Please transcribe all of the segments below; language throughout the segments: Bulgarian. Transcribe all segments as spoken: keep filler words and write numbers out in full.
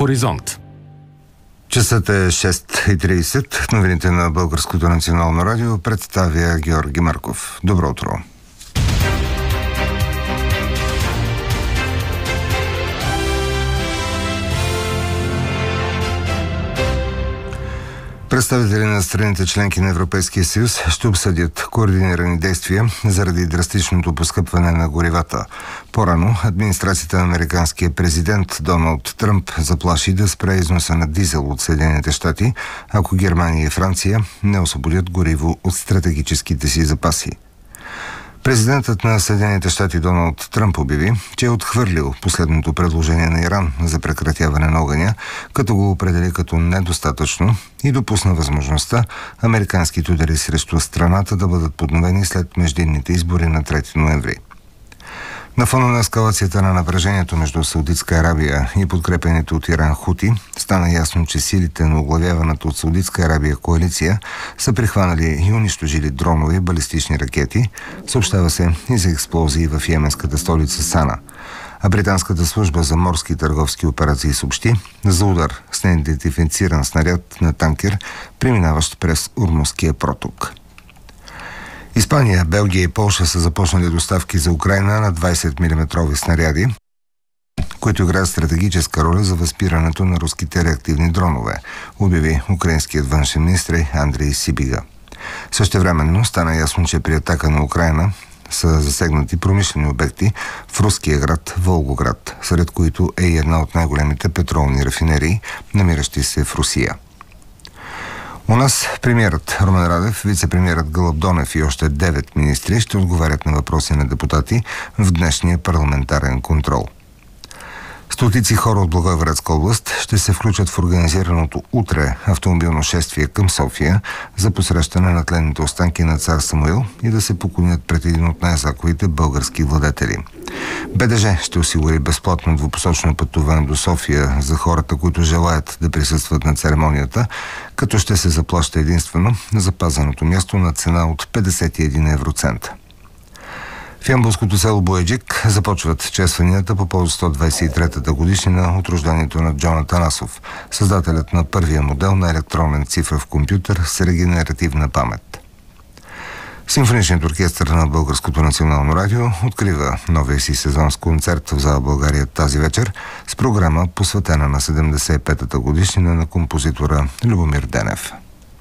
Хоризонт. Часът е шест и тридесет. Новините на Българското национално радио представя Георги Марков. Добро утро! Представители на страните членки на Европейския съюз ще обсъдят координирани действия заради драстичното поскъпване на горивата. По-рано администрацията на американския президент Доналд Тръмп заплаши да спре износа на дизел от Съединените щати, ако Германия и Франция не освободят гориво от стратегическите си запаси. Президентът на Съединените щати Доналд Тръмп обяви, че е отхвърлил последното предложение на Иран за прекратяване на огъня, като го определи като недостатъчно и допусна възможността американските удари срещу страната да бъдат подновени след междинните избори на трети ноември. На фона на ескалацията на напрежението между Саудитска Арабия и подкрепените от Иран хути, стана ясно, че силите на оглавяваната от Саудитска Арабия коалиция са прихванали и унищожили дронове и балистични ракети, съобщава се и за експлозии в йеменската столица Сана. А британската служба за морски и търговски операции съобщи за удар с неидентифициран снаряд на танкер, преминаващ през Ормузския проток. Испания, Белгия и Полша са започнали доставки за Украйна на двадесет милиметрови снаряди, които играят стратегическа роля за възпирането на руските реактивни дронове, обяви украинският външен министър Андрей Сибига. Същевременно стана ясно, че при атака на Украйна са засегнати промишлени обекти в руския град Волгоград, сред които е и една от най-големите петролни рафинерии, намиращи се в Русия. У нас премиерът Румен Радев, вице-премиерът Гълъб Донев и още девет министри ще отговарят на въпроси на депутати в днешния парламентарен контрол. Стотици хора от Благоевградска област ще се включат в организираното утре автомобилно шествие към София за посрещане на тленните останки на цар Самуил и да се поклонят пред един от най-знаковите български владетели. БДЖ ще осигури безплатно двупосочно пътуване до София за хората, които желаят да присъстват на церемонията, като ще се заплаща единствено на запазеното място на цена от петдесет и един евроцента. В ямболското село Бояджик започват честванията по повод сто двадесет и третата годишнина от рождението на Джон Атанасов, създателят на първия модел на електронен цифров компютър с регенеративна памет. Симфоничният оркестър на Българското национално радио открива новия си сезон с концерт в зала България тази вечер с програма, посветена на седемдесет и петата годишнина на композитора Любомир Денев.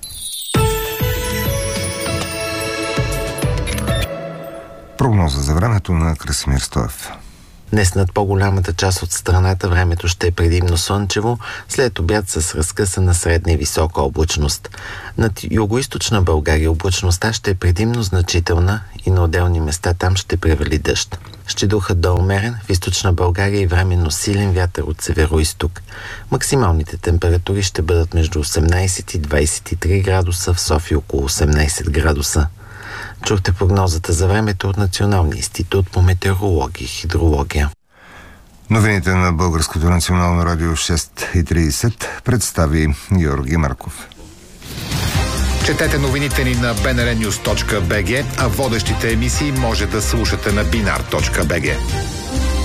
Прогноза за времето на Красимир Стоев. Днес над по-голямата част от страната времето ще е предимно слънчево, след обяд с разкъсана средна и висока облачност. Над югоизточна България облачността ще е предимно значителна и на отделни места там ще превали дъжд. Ще духат до умерен, в източна България и временно силен вятър от северо-изток. Максималните температури ще бъдат между осемнадесет и двадесет и три градуса, в София около осемнадесет градуса. Чухте прогнозата за времето от Националния институт по метеорология и хидрология. Новините на Българското национално радио в шест и тридесет представи Георги Марков. Четете новините ни на би ен ар нюз точка би джи, а водещите емисии може да слушате на бинар точка би джи.